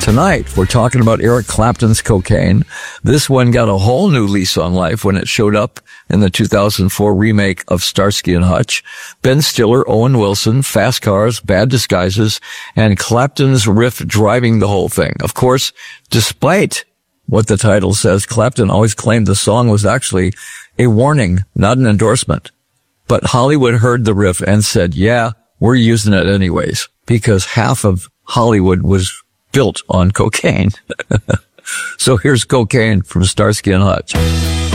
Tonight, we're talking about Eric Clapton's cocaine. This one got a whole new lease on life when it showed up in the 2004 remake of Starsky and Hutch. Ben Stiller, Owen Wilson, fast cars, bad disguises, and Clapton's riff driving the whole thing. Of course, despite what the title says, Clapton always claimed the song was actually a warning, not an endorsement. But Hollywood heard the riff and said, yeah, we're using it anyways, because half of Hollywood was built on cocaine. So here's Cocaine from Starsky and Hutch.